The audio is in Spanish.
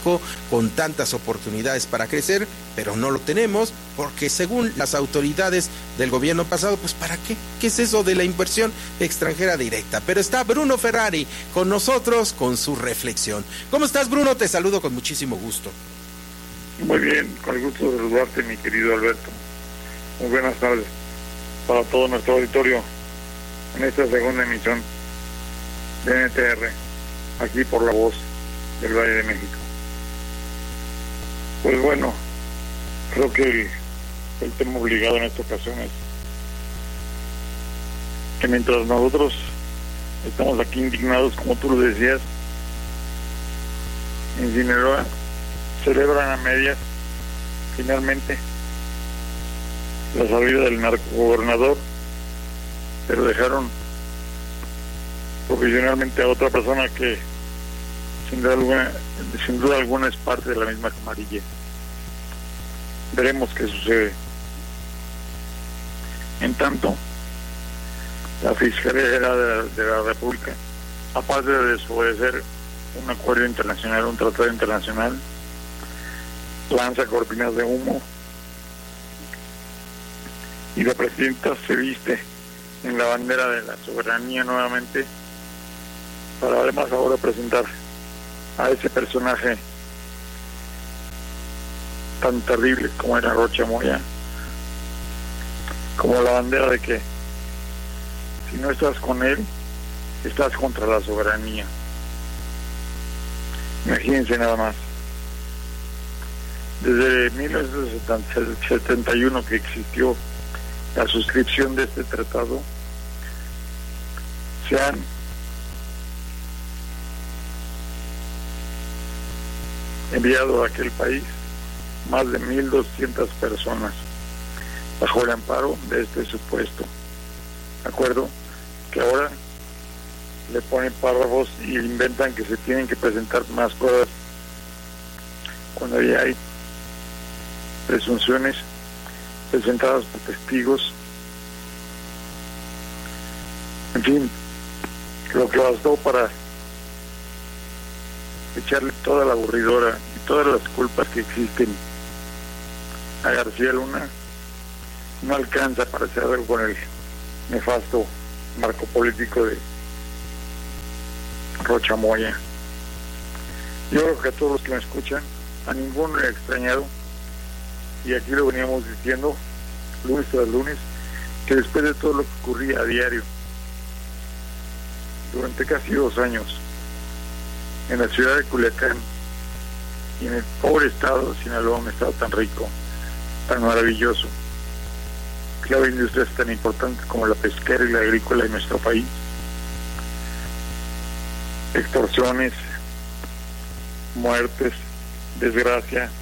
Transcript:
México con tantas oportunidades para crecer, pero no lo tenemos porque según las autoridades del gobierno pasado, pues ¿para qué? ¿Qué es eso de la inversión extranjera directa? Pero está Bruno Ferrari con nosotros con su reflexión. ¿Cómo estás, Bruno? Te saludo con muchísimo gusto. Muy bien, con el gusto de saludarte, mi querido Alberto. Muy buenas tardes para todo nuestro auditorio en esta segunda emisión de NTR, aquí por La Voz del Valle de México. Pues bueno, creo que el tema obligado en esta ocasión es que mientras nosotros estamos aquí indignados, como tú lo decías, en Sinaloa celebran a medias finalmente la salida del narcogobernador, pero dejaron provisionalmente a otra persona que sin duda alguna es parte de la misma camarilla. Veremos qué sucede. En tanto, la Fiscalía General de la República, aparte de desobedecer un acuerdo internacional, un tratado internacional, lanza cortinas de humo y la presidenta se viste en la bandera de la soberanía nuevamente para además ahora presentar a ese personaje tan terrible como era Rocha Moya como la bandera de que si no estás con él estás contra la soberanía. Imagínense nada más. Desde 1971 que existió la suscripción de este tratado, se han enviado a aquel país más de 1,200 personas bajo el amparo de este supuesto acuerdo, que ahora le ponen párrafos y inventan que se tienen que presentar más pruebas cuando ya hay presunciones presentadas por testigos. En fin, lo que bastó para echarle toda la aburridora y todas las culpas que existen a García Luna no alcanza para hacer algo con el nefasto marco político de Rocha Moya. Yo creo que a todos los que me escuchan, a ninguno le ha extrañado, y aquí lo veníamos diciendo lunes tras lunes, que después de todo lo que ocurría a diario durante casi 2 años en la ciudad de Culiacán y en el pobre estado de Sinaloa, un estado tan rico, tan maravilloso, clave industrias tan importantes como la pesquera y la agrícola en nuestro país, extorsiones, muertes, desgracia,